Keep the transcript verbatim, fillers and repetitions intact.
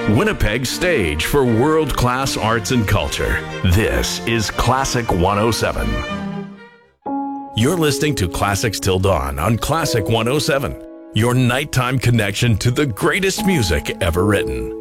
Winnipeg's stage for world-class arts and culture. This is Classic one oh seven. You're listening to Classics Till Dawn on Classic one oh seven, your nighttime connection to the greatest music ever written.